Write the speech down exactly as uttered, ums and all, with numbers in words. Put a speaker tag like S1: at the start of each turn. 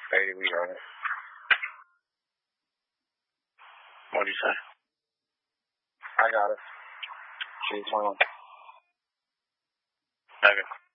S1: Hey, we on it. What'd you say? I got it. G twenty-one. Okay.